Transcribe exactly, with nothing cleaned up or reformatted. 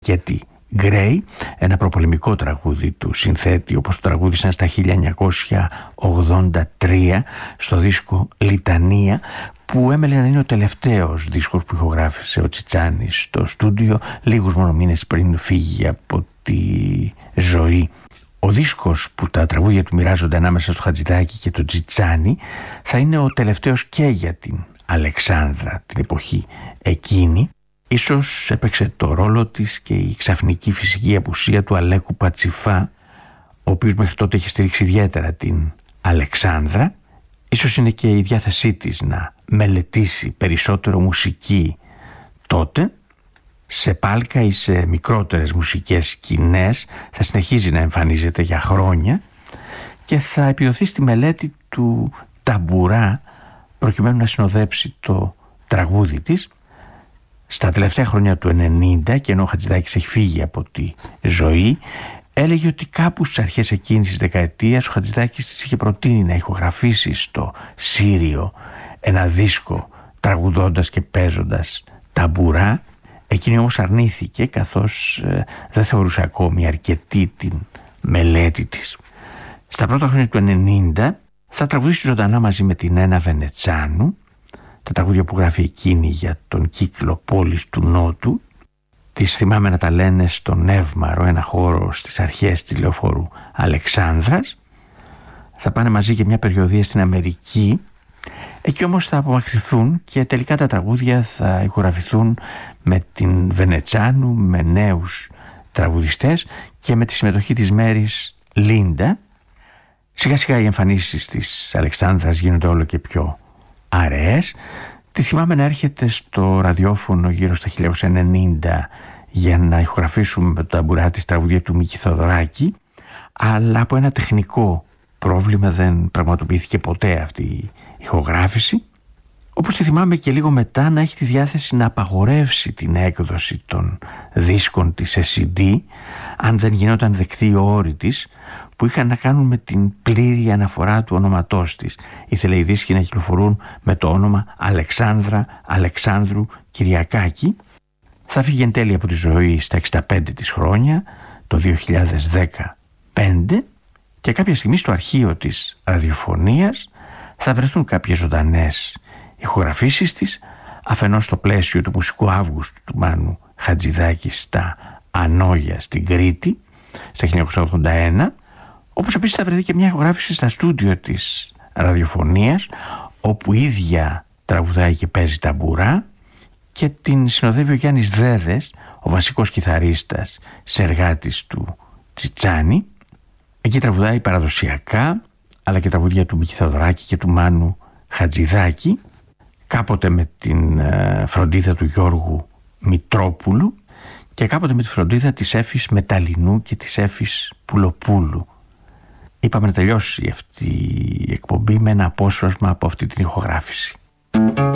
και τη Γκρέι, ένα προπολεμικό τραγούδι του συνθέτη, όπως το τραγούδισαν στα χίλια εννιακόσια ογδόντα τρία στο δίσκο Λιτανία, που έμελε να είναι ο τελευταίος δίσκος που ηχογράφησε ο Τσιτσάνης στο στούντιο λίγους μόνο μήνες πριν φύγει από τη ζωή. Ο δίσκος που τα τραγούδια του μοιράζονται ανάμεσα στο Χατζηδάκη και το Τσιτσάνη θα είναι ο τελευταίος και για την Αλεξάνδρα την εποχή εκείνη. Ίσως έπαιξε το ρόλο της και η ξαφνική φυσική απουσία του Αλέκου Πατσιφά, ο οποίος μέχρι τότε είχε στηρίξει ιδιαίτερα την Αλεξάνδρα. Ίσως είναι και η διάθεσή της να μελετήσει περισσότερο μουσική τότε. Σε πάλκα ή σε μικρότερες μουσικές σκηνές θα συνεχίζει να εμφανίζεται για χρόνια και θα επιδοθεί στη μελέτη του ταμπουρά προκειμένου να συνοδέψει το τραγούδι της. Στα τελευταία χρόνια του ενενήντα, και ενώ ο Χατζηδάκης έχει φύγει από τη ζωή, έλεγε ότι κάπου στις αρχές εκείνης της δεκαετίας ο Χατζηδάκης της είχε προτείνει να ηχογραφήσει στο Σύριο ένα δίσκο τραγουδώντας και παίζοντας ταμπουρά. Εκείνη όμως αρνήθηκε, καθώς ε, δεν θεωρούσε ακόμη αρκετή την μελέτη της. Στα πρώτα χρόνια του ενενήντα θα τραγουδήσει ζωντανά μαζί με την Ένα Βενετσάνου, τα τραγούδια που γράφει εκείνη για τον κύκλο Πόλης του Νότου. Τις θυμάμαι να τα λένε στον Εύμαρο, ένα χώρο στις αρχές της λεωφόρου Αλεξάνδρας. Θα πάνε μαζί για μια περιοδία στην Αμερική. Εκεί όμως θα απομακρυνθούν και τελικά τα τραγούδια θα ηχογραφηθούν με την Βενετσάνου, με νέους τραγουδιστές και με τη συμμετοχή της Μέρης Λίντα. Σιγά σιγά οι εμφανίσεις της Αλεξάνδρας γίνονται όλο και πιο αραιές. Τη θυμάμαι να έρχεται στο ραδιόφωνο γύρω στα χίλια εννιακόσια ενενήντα για να ηχογραφήσουμε με το ταμπουρά της τραγουδία του Μίκη Θοδωράκη, αλλά από ένα τεχνικό πρόβλημα δεν πραγματοποιήθηκε ποτέ αυτή η ηχογράφηση. Όπως τη θυμάμαι και λίγο μετά να έχει τη διάθεση να απαγορεύσει την έκδοση των δίσκων της σε σι ντι αν δεν γινόταν δεκτή οι όροι της, που είχαν να κάνουν με την πλήρη αναφορά του ονοματός της. Ήθελε οι δίσκοι να κυκλοφορούν με το όνομα Αλεξάνδρα Αλεξάνδρου Κυριακάκη. Θα φύγει εν τέλει από τη ζωή στα εξήντα πέντε της χρόνια, το δύο χιλιάδες δεκαπέντε, και κάποια στιγμή στο αρχείο της ραδιοφωνίας θα βρεθούν κάποιες ζωντανές ηχογραφήσεις της, αφενός στο πλαίσιο του μουσικού Αύγουστου του Μάνου Χατζηδάκη στα Ανόγια στην Κρήτη στα χίλια εννιακόσια ογδόντα ένα, όπως επίσης θα βρεθεί και μια ηχογράφηση στα στούντιο της ραδιοφωνίας, όπου η ίδια τραγουδάει και παίζει ταμπουρά και την συνοδεύει ο Γιάννης Δέδες, ο βασικός κιθαρίστας συνεργάτης του Τσιτσάνη. Εκεί τραγουδάει παραδοσιακά, αλλά και τραγουδία του Μίκη Θοδωράκη και του Μάνου Χατζηδάκη, κάποτε με την ε, φροντίδα του Γιώργου Μητρόπουλου και κάποτε με τη φροντίδα της Έφης Μεταλλινού και της Έφης Πουλοπούλου. Είπαμε να τελειώσει αυτή η εκπομπή με ένα απόσπασμα από αυτή την ηχογράφηση.